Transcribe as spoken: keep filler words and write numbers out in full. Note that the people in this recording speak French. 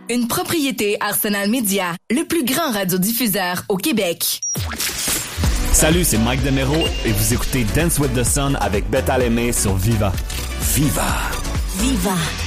Une propriété Arsenal Media, le plus grand radiodiffuseur au Québec. Salut, c'est Mike Demero et vous écoutez Dance with the Sun avec Beth Alemé sur Viva. Viva! Viva!